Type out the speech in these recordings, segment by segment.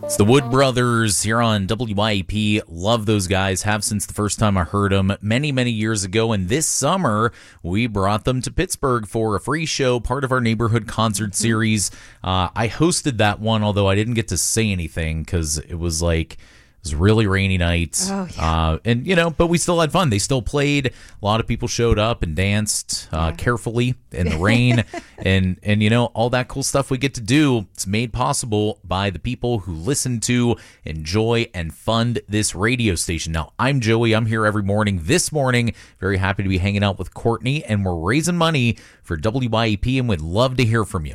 It's the Wood Brothers here on WYEP. Love those guys. Have since the first time I heard them many, many years ago. And this summer, we brought them to Pittsburgh for a free show, part of our neighborhood concert series. I hosted that one, although I didn't get to say anything because it was a really rainy night. Oh, yeah. But we still had fun. They still played. A lot of people showed up and danced carefully in the rain. and all that cool stuff we get to do. It's made possible by the people who listen to, enjoy, and fund this radio station. Now, I'm Joey. I'm here every morning. This morning, very happy to be hanging out with Courtney, and we're raising money for WYEP, and we'd love to hear from you.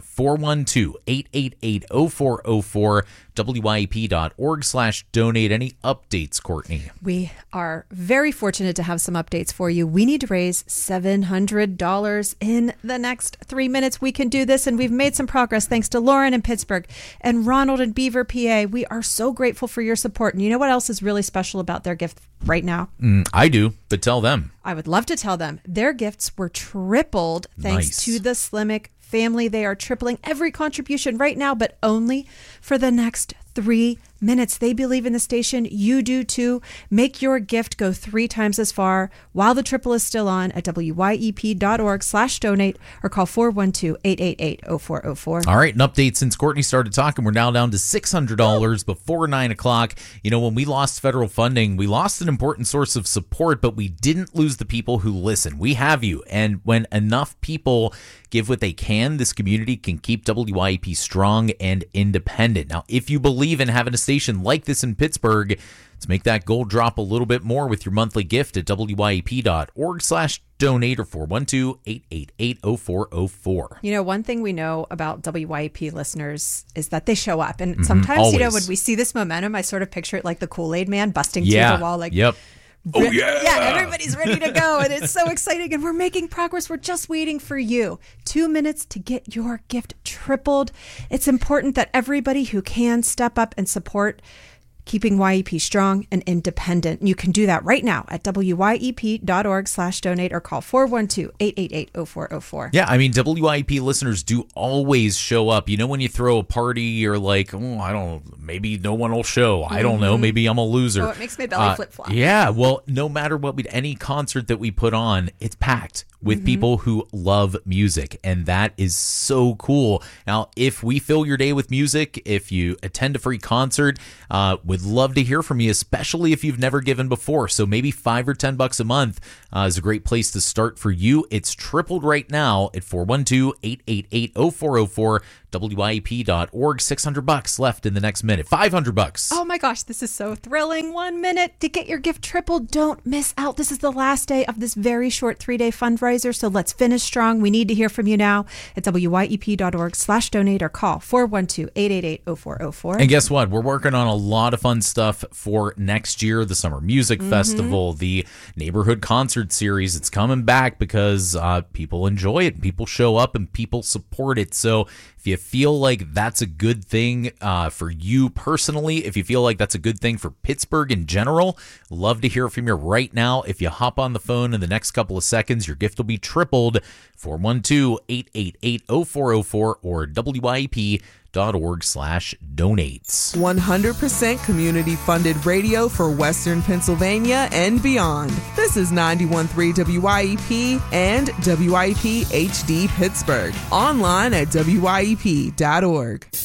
412-888-0404, WYEP.org/donate. Any updates, Courtney? We are very fortunate to have some updates for you. We need to raise $700 in the next 3 minutes. We can do this, and we've made some progress thanks to Lauren in Pittsburgh and Ronald in Beaver, PA. We are so grateful for your support. And you know what else is really special about their gift right now? I do, but tell them. I would love to tell them. Their gifts were tripled thanks to the Slimek family. They are tripling every contribution right now, but only for the next 3 minutes. They believe in the station. You do too. Make your gift go 3 times as far while the triple is still on at WYEP.org/donate or call 412-888-0404. All right, an update since Courtney started talking. We're now down to $600 before 9 o'clock. When we lost federal funding, we lost an important source of support, but we didn't lose the people who listen. We have you. And when enough people give what they can, this community can keep WYEP strong and independent. Now, if you believe in having a station like this in Pittsburgh, let's make that goal drop a little bit more with your monthly gift at WYEP.org/donate or 412-888-0404. One thing we know about WYEP listeners is that they show up. And sometimes, always. When we see this momentum, I sort of picture it like the Kool-Aid man busting through the wall. Yep. Oh, yeah. Yeah, everybody's ready to go, and it's so exciting, and we're making progress. We're just waiting for you. 2 minutes to get your gift tripled. It's important that everybody who can step up and support keeping YEP strong and independent. And you can do that right now at WYEP.org/donate or call 412-888-0404. Yeah, WYEP listeners do always show up. When you throw a party, you're like, I don't know, maybe no one will show. I don't know, maybe I'm a loser. Oh, it makes my belly flip-flop. Yeah, well, no matter what, any concert that we put on, it's packed with people who love music, and that is so cool. Now, if we fill your day with music, if you attend a free concert, would love to hear from you, especially if you've never given before. So maybe $5 or $10 a month is a great place to start for you. It's tripled right now at 412-888-0404, WYEP.org. $600 left in the next minute. $500. Oh my gosh, this is so thrilling. 1 minute to get your gift tripled. Don't miss out. This is the last day of this very short 3-day fundraiser. So let's finish strong. We need to hear from you now at WYEP.org/donate or call 412-888-0404. And guess what? We're working on a lot of fun stuff for next year. The Summer Music Festival, the Neighborhood Concert Series. It's coming back because people enjoy it. People show up and people support it. So if you feel like that's a good thing for you personally, if you feel like that's a good thing for Pittsburgh in general, love to hear from you right now. If you hop on the phone in the next couple of seconds, your gift will be tripled. 412-888-0404 or WYEP.org/donate. 100% community funded radio for Western Pennsylvania and beyond. This is 91.3 WYEP and WYEP HD Pittsburgh. Online at WYEP.org.